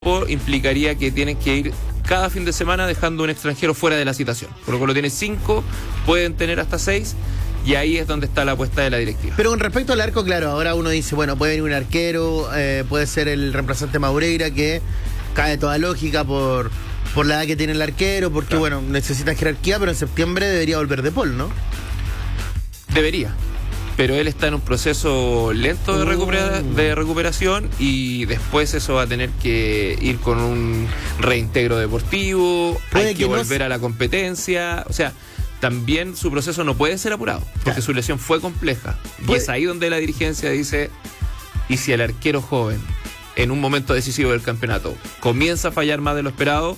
implicaría que tienen que ir cada fin de semana dejando un extranjero fuera de la citación. Colo-Colo tiene 5, pueden tener hasta 6, y ahí es donde está la apuesta de la directiva. Pero con respecto al arco, claro, ahora uno dice, bueno, puede venir un arquero, puede ser el reemplazante Maureira, que cae toda lógica por la edad que tiene el arquero, porque claro, bueno, necesita jerarquía, pero en septiembre debería volver De Paul, ¿no? Debería. Pero él está en un proceso lento de recuperación, y después eso va a tener que ir con un reintegro deportivo, hay que volver a la competencia, o sea, también su proceso no puede ser apurado, porque su lesión fue compleja, y es ahí donde la dirigencia dice, y si el arquero joven en un momento decisivo del campeonato comienza a fallar más de lo esperado,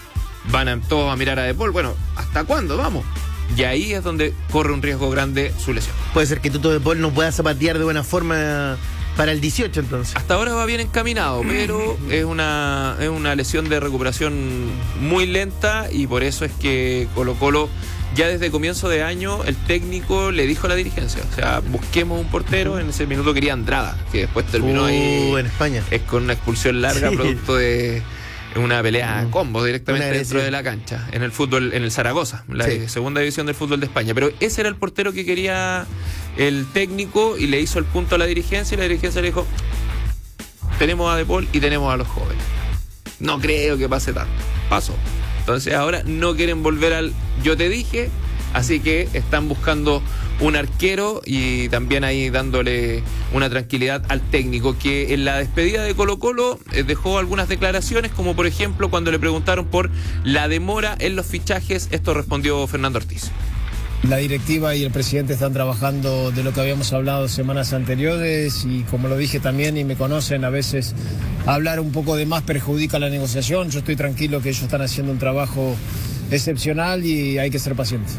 van todos a mirar a De Paul, bueno, ¿hasta cuándo? Vamos. Y ahí es donde corre un riesgo grande su lesión. Puede ser que Tuto De Paul no pueda zapatear de buena forma para el 18 entonces. Hasta ahora va bien encaminado, pero es una lesión de recuperación muy lenta, y por eso es que Colo-Colo ya desde comienzo de año el técnico le dijo a la dirigencia, o sea, busquemos un portero. En ese minuto quería Andrada, que después terminó ahí en España. Es con una expulsión larga, sí, producto de una pelea a combos directamente dentro de la cancha, en el fútbol, en el Zaragoza, la segunda división del fútbol de España. Pero ese era el portero que quería el técnico, y le hizo el punto a la dirigencia, y la dirigencia le dijo, tenemos a De Paul y tenemos a los jóvenes, no creo que pase tanto. Pasó. Entonces ahora no quieren volver al yo te dije, así que están buscando un arquero, y también ahí dándole una tranquilidad al técnico, que en la despedida de Colo-Colo dejó algunas declaraciones, como por ejemplo cuando le preguntaron por la demora en los fichajes. Esto respondió Fernando Ortiz. La directiva y el presidente están trabajando de lo que habíamos hablado semanas anteriores, y como lo dije también, y me conocen, a veces hablar un poco de más perjudica la negociación. Yo estoy tranquilo que ellos están haciendo un trabajo excepcional y hay que ser pacientes.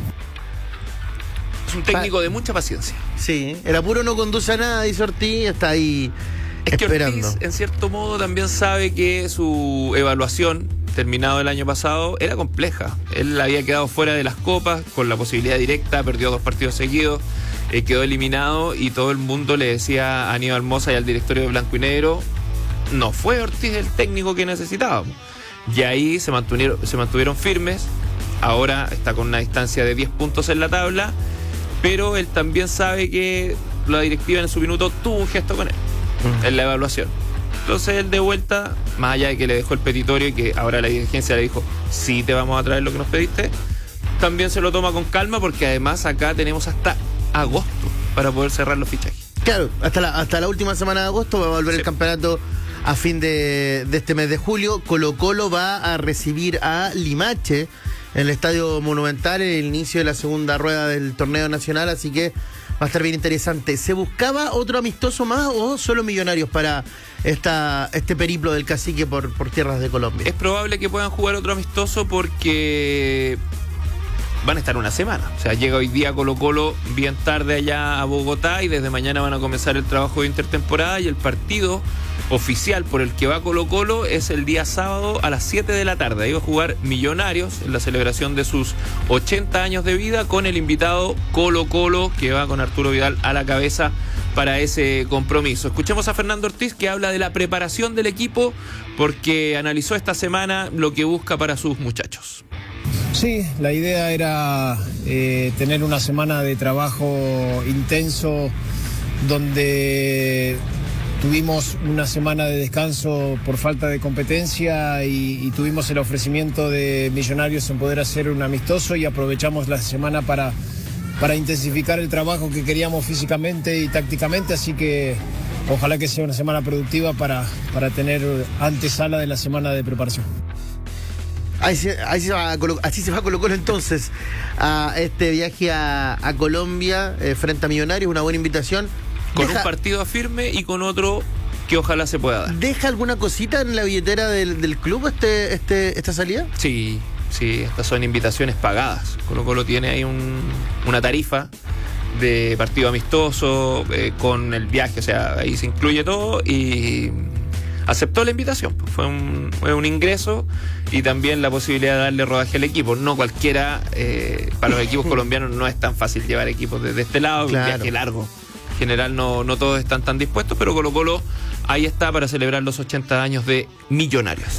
Es un técnico de mucha paciencia. Sí, el apuro no conduce a nada, dice Ortiz, está ahí esperando. Que Ortiz, en cierto modo, también sabe que su evaluación, terminado el año pasado, era compleja. Él había quedado fuera de las copas, con la posibilidad directa, perdió 2 partidos seguidos, quedó eliminado, y todo el mundo le decía a Aníbal Mosa y al directorio de Blanco y Negro, no fue Ortiz el técnico que necesitábamos. Y ahí se mantuvieron firmes. Ahora está con una distancia de 10 puntos en la tabla, pero él también sabe que la directiva en su minuto tuvo un gesto con él en la evaluación. Entonces él de vuelta, más allá de que le dejó el petitorio y que ahora la dirigencia le dijo, sí, te vamos a traer lo que nos pediste, también se lo toma con calma, porque además acá tenemos hasta agosto para poder cerrar los fichajes. Claro, hasta la última semana de agosto va a volver el campeonato a fin de este mes de julio. Colo-Colo va a recibir a Limache en el Estadio Monumental en el inicio de la segunda rueda del torneo nacional, así que va a estar bien interesante. ¿Se buscaba otro amistoso más o solo Millonarios para este periplo del cacique por tierras de Colombia? Es probable que puedan jugar otro amistoso, porque van a estar una semana. O sea, llega hoy día Colo-Colo bien tarde allá a Bogotá, y desde mañana van a comenzar el trabajo de intertemporada, y el partido oficial por el que va Colo-Colo es el día sábado a las 7 de la tarde. Ahí va a jugar Millonarios en la celebración de sus 80 años de vida, con el invitado Colo-Colo, que va con Arturo Vidal a la cabeza para ese compromiso. Escuchemos a Fernando Ortiz, que habla de la preparación del equipo, porque analizó esta semana lo que busca para sus muchachos. Sí, la idea era tener una semana de trabajo intenso, donde tuvimos una semana de descanso por falta de competencia, y tuvimos el ofrecimiento de Millonarios en poder hacer un amistoso, y aprovechamos la semana para intensificar el trabajo que queríamos físicamente y tácticamente, así que ojalá que sea una semana productiva para tener antesala de la semana de preparación. Así se va Colo-Colo entonces a este viaje a Colombia frente a Millonarios, una buena invitación. Con un partido firme y con otro que ojalá se pueda dar. ¿Deja alguna cosita en la billetera del club esta salida? Sí, estas son invitaciones pagadas. Colo-Colo tiene ahí una tarifa de partido amistoso con el viaje, o sea, ahí se incluye todo, y aceptó la invitación. Fue un ingreso, y también la posibilidad de darle rodaje al equipo. No cualquiera, para los equipos colombianos no es tan fácil llevar equipos desde este lado, claro. Un viaje largo. general no todos están tan dispuestos, pero Colo-Colo ahí está para celebrar los 80 años de Millonarios.